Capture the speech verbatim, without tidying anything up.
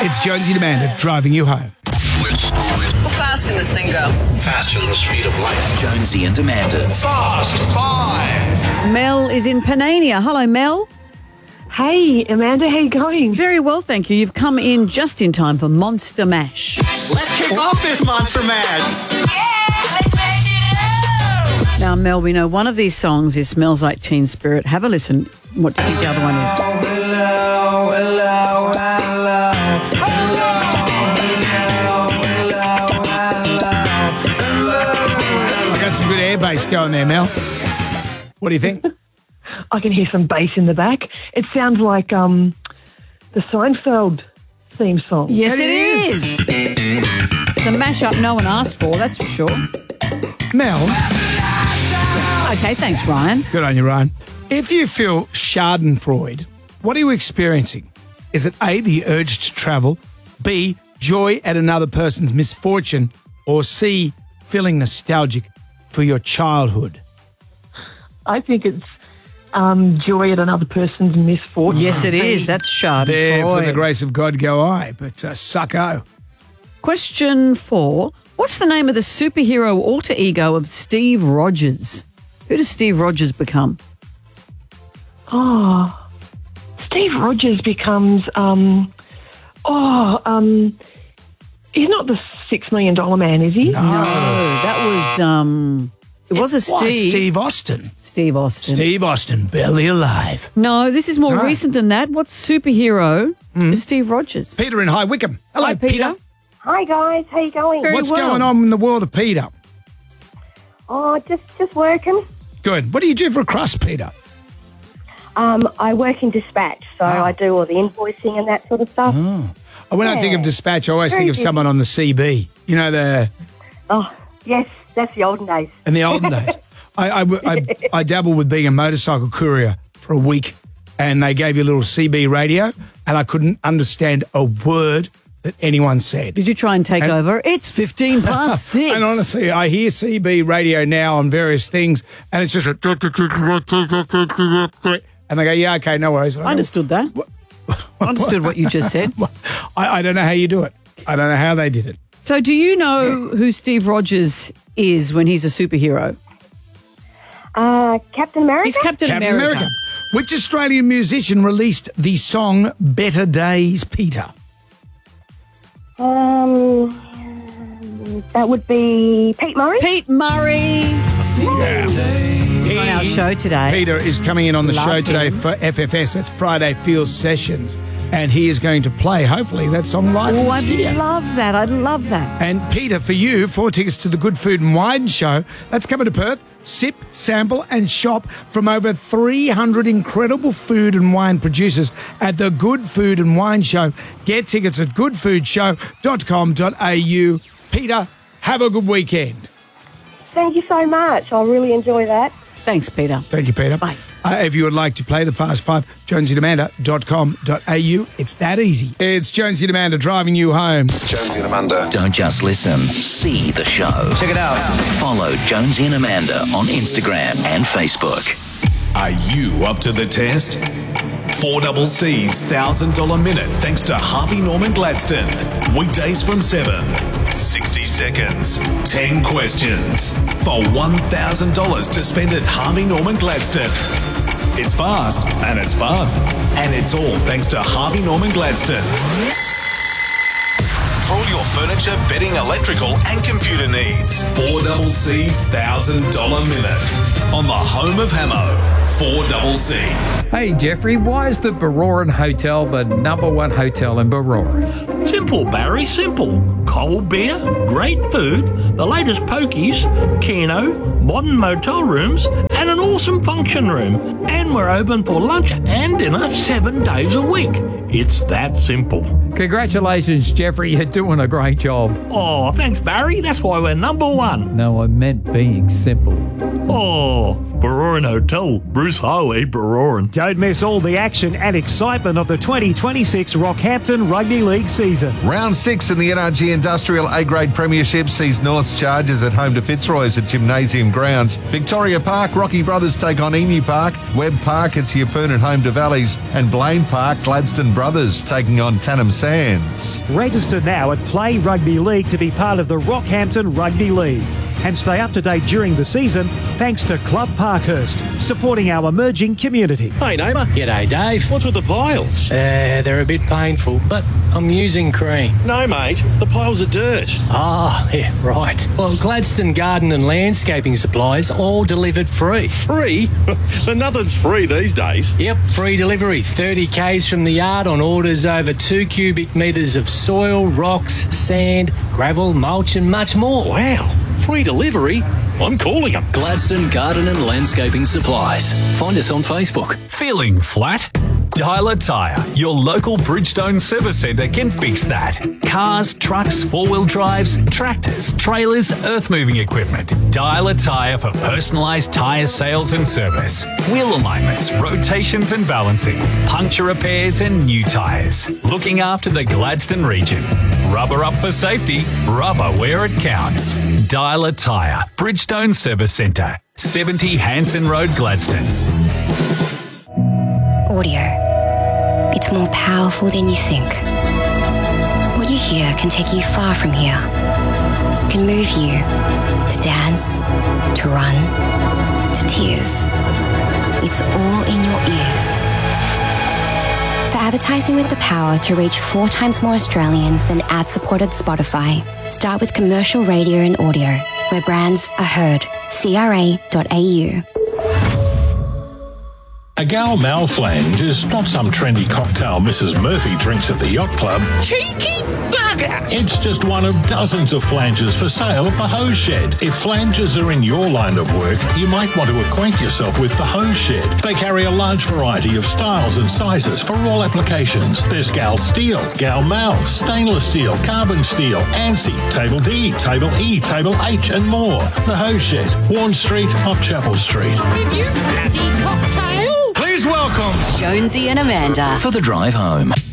It's Jonesy and Amanda driving you home. How fast can this thing go? Faster than the speed of light. Jonesy and Amanda's Fast Five. Mel is in Panania. Hello, Mel. Hey, Amanda, how you going? Very well, thank you. You've come in just in time for Monster Mash. Let's kick off this Monster Mash. Now, Mel, we know one of these songs is Smells Like Teen Spirit. Have a listen. What do you think the other one is? Hello, hello, hello, I got some good air bass going there, Mel. What do you think? I can hear some bass in the back. It sounds like um, the Seinfeld theme song. Yes, it is. The mashup no one asked for, that's for sure. Mel. Okay, thanks, Ryan. Good on you, Ryan. If you feel schadenfreude, what are you experiencing? Is it A, the urge to travel, B, joy at another person's misfortune, or C, feeling nostalgic for your childhood? I think it's um, joy at another person's misfortune. Yes, it is. That's schadenfreude. There, for the grace of God go I, but uh, sucko. Question four. What's the name of the superhero alter ego of Steve Rogers? Who does Steve Rogers become? Oh, Steve Rogers becomes, um, oh, um, he's not the Six Million Dollar Man, is he? No. No, that was, um, it was a Was Steve. Steve Austin. Steve Austin. Steve Austin, barely alive. No, this is more No. recent than that. What superhero is Steve Rogers? Peter in High Wycombe. Hello, Hi, Peter. Hi guys, how you going? Very What's well. going on in the world of Peter? Oh, just just working. Good. What do you do for a crust, Peter? Um, I work in dispatch, so I do all the invoicing and that sort of stuff. When I think of dispatch, I always Very think of busy. someone on the C B. You know, the Oh, yes, that's the olden days. in the olden days. I, I, I, I dabbled with being a motorcycle courier for a week, and they gave you a little C B radio, and I couldn't understand a word that anyone said. Did you try and take And- over? It's fifteen past six. And honestly, I hear C B radio now on various things, and it's just a... And they go, yeah, okay, no worries. I understood that. I understood what you just said. I, I don't know how you do it. I don't know how they did it. So do you know who Steve Rogers is when he's a superhero? Uh, Captain America? He's Captain, Captain America. America. Which Australian musician released the song Better Days, Peter? Um, that would be Pete Murray. Pete Murray. Yeah. He's on our show today. Peter is coming in on the Love show today him. for F F S. That's Friday Field Sessions. And he is going to play, hopefully, that song live. Oh, this I'd year. love that. I'd love that. And Peter, for you, four tickets to the Good Food and Wine Show. That's coming to Perth. Sip, sample and shop from over three hundred incredible food and wine producers at the Good Food and Wine Show. Get tickets at good food show dot com dot a u. Peter, have a good weekend. Thank you so much. I'll really enjoy that. Thanks, Peter. Thank you, Peter. Bye. Uh, if you would like to play the Fast Five, jonesy and amanda dot com dot a u. It's that easy. It's Jonesy and Amanda driving you home. Jonesy and Amanda. Don't just listen, see the show. Check it out. Follow Jonesy and Amanda on Instagram and Facebook. Are you up to the test? four C C's one thousand dollars minute thanks to Harvey Norman Gladstone. Weekdays from seven. sixty seconds. ten questions. For one thousand dollars to spend at Harvey Norman Gladstone. It's fast and it's fun. And it's all thanks to Harvey Norman Gladstone. For all your furniture, bedding, electrical and computer needs. four C C's one thousand dollars minute. On the home of Hamo. four C C. Hey Jeffrey, why is the Baroran Hotel the number one hotel in Baroran? Simple, Barry, simple. Cold beer, great food, the latest pokies, Keno, modern motel rooms, and an awesome function room. And we're open for lunch and dinner seven days a week. It's that simple. Congratulations, Jeffrey, you're doing a great job. Oh, thanks, Barry. That's why we're number one. No, I meant being simple. Oh, Baroran Hotel, Bruce Highway, Baroran. Don't miss all the action and excitement of the twenty twenty-six Rockhampton Rugby League season. Round six in the N R G Industrial A-Grade Premiership sees North's Chargers at home to Fitzroy's at Gymnasium Grounds. Victoria Park, Rocky Brothers take on Emu Park. Webb Park, it's Yeppoon at home to Valleys. And Blaine Park, Gladstone Brothers taking on Tannum Sands. Register now at Play Rugby League to be part of the Rockhampton Rugby League. And stay up to date during the season thanks to Club Parkhurst, supporting our emerging community. Hey, neighbour. G'day, Dave. What's with the piles? Uh, they're a bit painful, but I'm using cream. No, mate. The piles are dirt. Ah, yeah, right. Well, Gladstone Garden and Landscaping Supplies all delivered free. Free? But nothing's free these days. Yep, free delivery. thirty kays from the yard on orders over two cubic metres of soil, rocks, sand, gravel, mulch and much more. Wow. Free delivery? I'm calling them. Gladstone Garden and Landscaping Supplies. Find us on Facebook. Feeling flat? Dialer Tyre, your local Bridgestone service centre can fix that. Cars, trucks, four-wheel drives, tractors, trailers, earth-moving equipment. Dialer Tyre for personalised tyre sales and service. Wheel alignments, rotations and balancing, puncture repairs and new tyres. Looking after the Gladstone region. Rubber up for safety, rubber where it counts. Dialer Tyre, Bridgestone Service Centre, seventy Hanson Road, Gladstone. Audio. It's more powerful than you think. What you hear can take you far from here. It can move you to dance, to run, to tears. It's all in your ears. For advertising with the power to reach four times more Australians than ad-supported Spotify, start with commercial radio and audio, where brands are heard. C R A dot A U. A Gal Mal flange is not some trendy cocktail Missus Murphy drinks at the yacht club. Cheeky bugger! It's just one of dozens of flanges for sale at the Hose Shed. If flanges are in your line of work, you might want to acquaint yourself with the Hose Shed. They carry a large variety of styles and sizes for all applications. There's Gal Steel, Gal Mal, stainless steel, carbon steel, ANSI, Table D, Table E, Table H and more. The Hose Shed, Warren Street off Chapel Street. Did you bloody cocktail? Please welcome Jonesy and Amanda For the drive home.